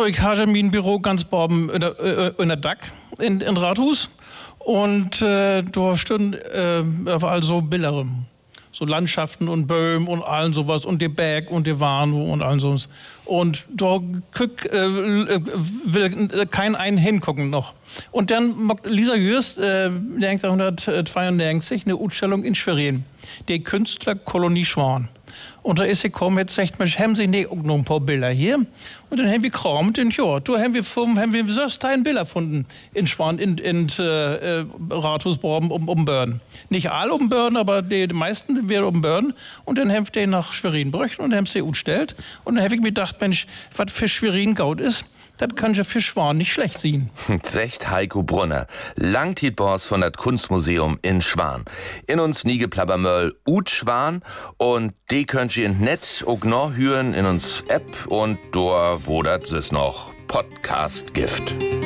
Also ich habe mein Büro ganz oben in der Dack in Rathus und da stehen überall so Bilder. So Landschaften und Böhmen und allen sowas und die Berg und die Warnow und all sowas. Und da will kein einen hingucken noch. Und dann macht Lisa Jüst 1992 eine Ausstellung in Schwerin. Die Künstlerkolonie Schwan. Und da ist sie gekommen, jetzt sagt man, haben Sie nicht auch noch ein paar Bilder hier? Und dann haben wir gekramt und ja, da haben wir so Bilder gefunden in Schwan, in Rathusborben um Börn. Nicht alle um Börn, aber die meisten wären um Börn. Und dann haben wir den nach Schwerin gebracht und haben sie umgestellt. Und dann habe ich mir gedacht, Mensch, was für Schwerin Gaut ist, das kann ja für Schwan nicht schlecht sein. Secht Heiko Brunner, Langtietboss von das Kunstmuseum in Schwan. In uns Niegeplabbermöll Ut Schwan und die könnt ihr in Netz auch noch hören in uns App und da wo das ist noch Podcast gibt.